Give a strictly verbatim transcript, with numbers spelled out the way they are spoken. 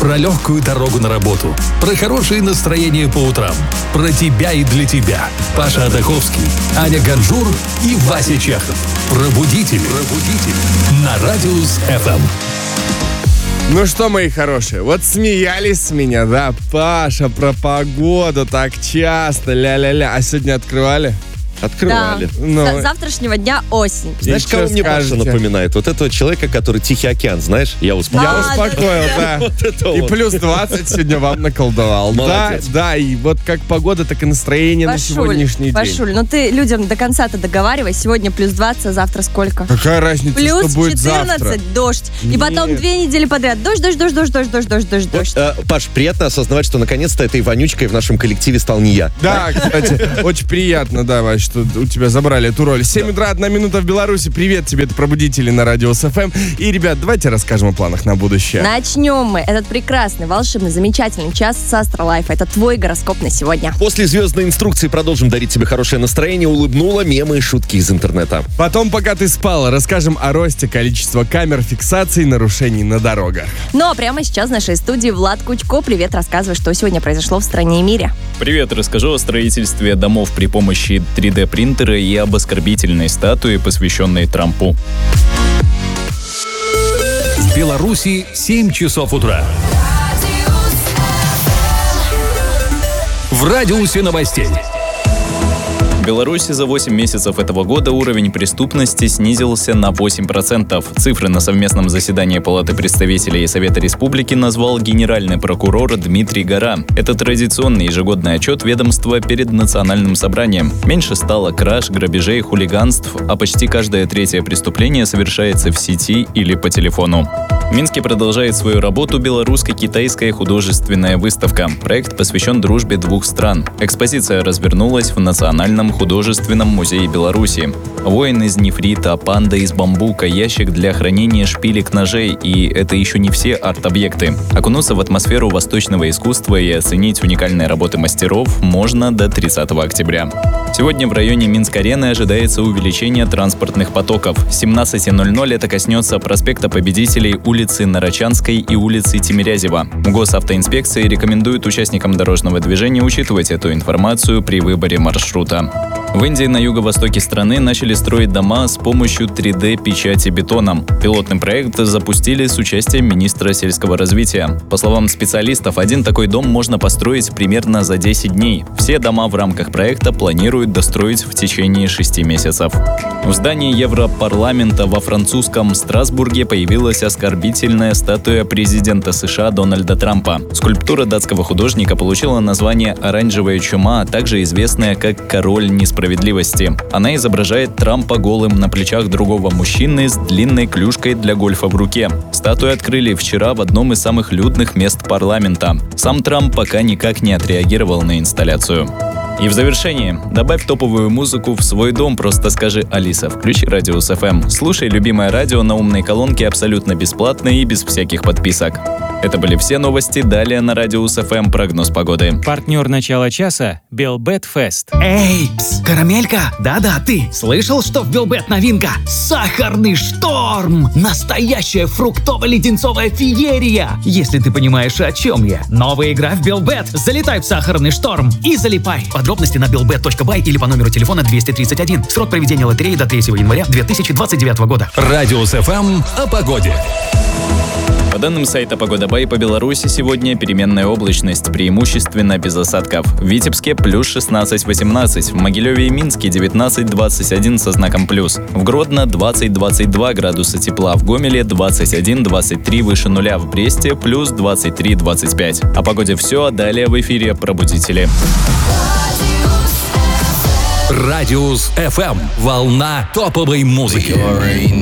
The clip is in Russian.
Про легкую дорогу на работу, про хорошее настроение по утрам, про тебя и для тебя. Паша Адаховский, Аня Ганжур и Вася Чехов. Пробудители. Пробудители. На Радиус эф эм. Ну что, мои хорошие, вот смеялись с меня, да? Паша, про погоду так часто, ля-ля-ля. А сегодня открывали? Открывали. Да. Ну, С завтрашнего дня осень. Знаешь, И кого что мне Паша скажете? напоминает? Вот этого человека, который Тихий океан, знаешь? Я успокоил. Я А, успокоил, да. Вот это И вот. плюс двадцать сегодня вам наколдовал. Да, Молодец. да, и вот как погода, так и настроение на Пашуль, сегодняшний день. Пашуль, ну ты людям до конца-то договаривай. Сегодня плюс двадцать, а завтра сколько? Какая разница, Плюс что будет завтра? четырнадцать, дождь. И Нет. потом две недели подряд. Дождь, дождь, дождь, дождь, дождь, дождь, дождь, дождь, Вот, дождь. э, Паш, приятно осознавать, что наконец-то этой вонючкой в нашем коллективе стал не я. Да, кстати, очень приятно, да, Вась, что у тебя забрали эту роль. семь утра, одна минута в Беларуси. Привет тебе, это Пробудители на Радиус эф эм. И, ребят, давайте расскажем о планах на будущее. Начнем мы этот прекрасный, волшебный, замечательный час с Астролайфа. Это твой гороскоп на сегодня. После звездной инструкции продолжим дарить тебе хорошее настроение, улыбнула, мемы и шутки из интернета. Потом, пока ты спал, расскажем о росте количества камер фиксации нарушений на дорогах. Ну а прямо сейчас в нашей студии Влад Кучко. Привет, рассказывай, что сегодня произошло в стране и мире. Привет, расскажу о строительстве домов при помощи три дэ принтера и об оскорбительной статуе, посвященной Трампу. В Беларуси семь часов утра. В радиусе новостей. В Беларуси за восемь месяцев этого года уровень преступности снизился на восемь процентов. Цифры на совместном заседании Палаты представителей и Совета Республики назвал генеральный прокурор Дмитрий Гора. Это традиционный ежегодный отчет ведомства перед национальным собранием. Меньше стало краж, грабежей, хулиганств, а почти каждое третье преступление совершается в сети или по телефону. В Минске продолжает свою работу белорусско-китайская художественная выставка. Проект посвящен дружбе двух стран. Экспозиция развернулась в Национальном художественном музее Беларуси. Воин из нефрита, панда из бамбука, ящик для хранения шпилек ножей. И это еще не все арт-объекты. Окунуться в атмосферу восточного искусства и оценить уникальные работы мастеров можно до тридцатого октября. Сегодня в районе Минск-арены ожидается увеличение транспортных потоков. С семнадцати ноль-ноль это коснется проспекта Победителей, улицы Нарочанской и улицы Тимирязева. Госавтоинспекция рекомендует участникам дорожного движения учитывать эту информацию при выборе маршрута. В Индии на юго-востоке страны начали строить дома с помощью три дэ-печати бетоном. Пилотный проект запустили с участием министра сельского развития. По словам специалистов, один такой дом можно построить примерно за десять дней. Все дома в рамках проекта планируют достроить в течение шести месяцев. В здании Европарламента во французском Страсбурге появилась оскорбительная статуя президента США Дональда Трампа. Скульптура датского художника получила название «Оранжевая чума», а также известная как «Король несправедливости». Она изображает Трампа голым на плечах другого мужчины с длинной клюшкой для гольфа в руке. Статую открыли вчера в одном из самых людных мест парламента. Сам Трамп пока никак не отреагировал на инсталляцию. И в завершении, добавь топовую музыку в свой дом, просто скажи: «Алиса, включи Радиус эф эм». Слушай любимое радио на умной колонке абсолютно бесплатно и без всяких подписок. Это были все новости. Далее на Радиус эф эм прогноз погоды. Партнер начала часа – Белбет Фест. Эй, пс, карамелька, да-да, ты слышал, что в Белбет новинка? Сахарный шторм! Настоящая фруктово-леденцовая феерия! Если ты понимаешь, о чем я. Новая игра в Белбет. Залетай в сахарный шторм и залипай. Подробности на белбет точка бай или по номеру телефона двести тридцать один. Срок проведения лотереи до третьего января две тысячи двадцать девятого года. Радиус эф эм о погоде. По данным сайта «Погода.бай», по Беларуси сегодня переменная облачность, преимущественно без осадков. В Витебске плюс шестнадцать восемнадцать, в Могилеве и Минске девятнадцать двадцать один со знаком плюс, в Гродно двадцать двадцать два градуса тепла, в Гомеле двадцать один двадцать три выше нуля, в Бресте плюс двадцать три двадцать пять. О погоде все, а далее в эфире «Пробудители». Радиус эф эм. Волна топовой музыки.